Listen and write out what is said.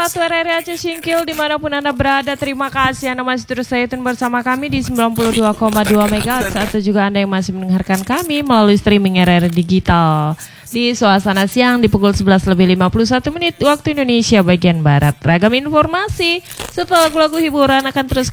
1 RRI Aceh Singkil dimanapun Anda berada, terima kasih Anda masih terus stay tune bersama kami di 92,2 MHz atau juga Anda yang masih mendengarkan kami melalui streaming RRI Digital di suasana siang di pukul 11:51 waktu Indonesia bagian Barat. Ragam informasi setelah lagu-lagu hiburan akan terus